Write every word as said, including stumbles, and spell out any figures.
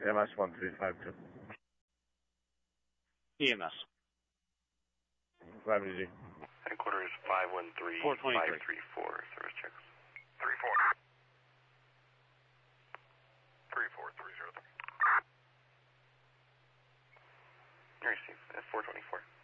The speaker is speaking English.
M S one three five two. E M S. five easy. Headquarters five one three five three four. Service checks. three four. three four three zero three. Receive. F four twenty-four.